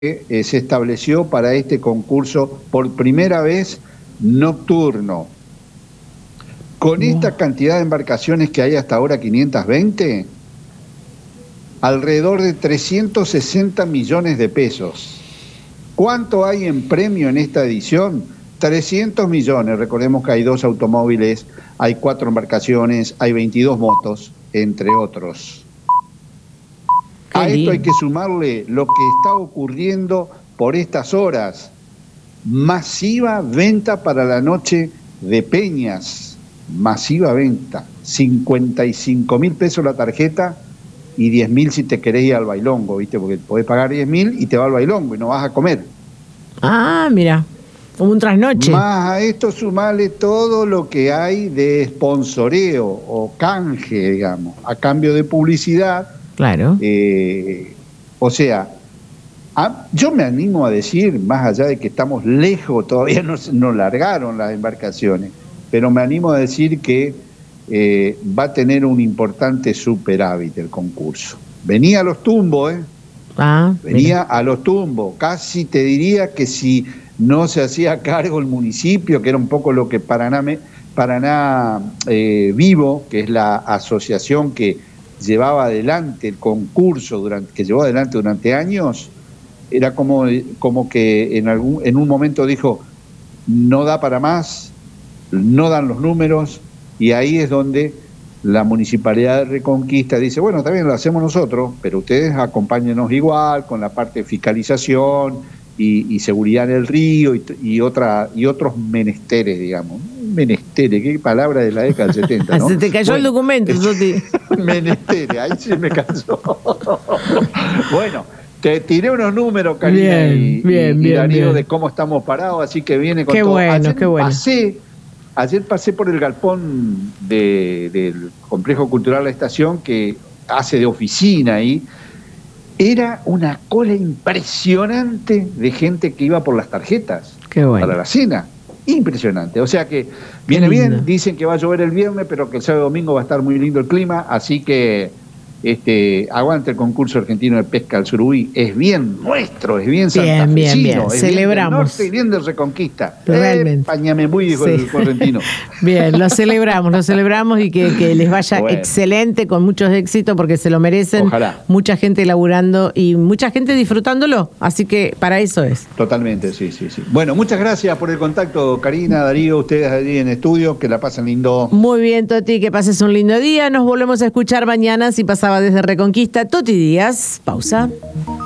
se estableció para este concurso por primera vez nocturno. Con esta cantidad de embarcaciones que hay hasta ahora, 520, alrededor de 360 millones de pesos. ¿Cuánto hay en premio en esta edición? 300 millones. Recordemos que hay 2 automóviles, hay 4 embarcaciones, hay 22 motos, entre otros. A esto hay que sumarle lo que está ocurriendo por estas horas. Masiva venta para la noche de Peñas. Masiva venta. 55.000 pesos la tarjeta y 10.000 si te querés ir al bailongo, ¿viste? Porque podés pagar 10.000 y te vas al bailongo y no vas a comer. Ah, mira, como un trasnoche. Más a esto sumarle todo lo que hay de sponsoreo o canje, digamos, a cambio de publicidad. Claro. O sea, yo me animo a decir, más allá de que estamos lejos, todavía no largaron las embarcaciones, pero me animo a decir que va a tener un importante superávit el concurso. Venía a los tumbos, venía a los tumbos. Casi te diría que si no se hacía cargo el municipio, que era un poco lo que Paraná Vivo, que es la asociación que llevaba adelante el concurso, que llevó adelante durante años, era como que en un momento dijo, no da para más, no dan los números, y ahí es donde la Municipalidad de Reconquista dice, bueno, está bien, lo hacemos nosotros, pero ustedes acompáñenos igual con la parte de fiscalización y seguridad en el río y otros menesteres, digamos. Menesteres, qué palabra de la década del 70, ¿no? Se te cayó el documento, Soti. Menesteres, ahí se me cayó. Bueno, te tiré unos números, Karina, y Darío, de cómo estamos parados, así que viene con todo. Qué bueno. Ayer pasé por el galpón del Complejo Cultural La Estación, que hace de oficina ahí. Era una cola impresionante de gente que iba por las tarjetas para la cena. Impresionante. O sea que viene bien, dicen que va a llover el viernes, pero que el sábado y domingo va a estar muy lindo el clima, así que aguante el concurso argentino de pesca al surubí. Es bien nuestro, es bien santafesino, es celebramos. Bien del norte y bien de Reconquista. Realmente. Pañame muy, dijo el correntino. Bien, lo celebramos y que les vaya excelente, con muchos éxitos, porque se lo merecen. Ojalá. Mucha gente laburando y mucha gente disfrutándolo, así que para eso es. Totalmente, sí. Bueno, muchas gracias por el contacto, Karina, Darío, ustedes allí en estudio, que la pasen lindo. Muy bien, Toti, que pases un lindo día. Nos volvemos a escuchar mañana si pasaba desde Reconquista. Toti Díaz, pausa.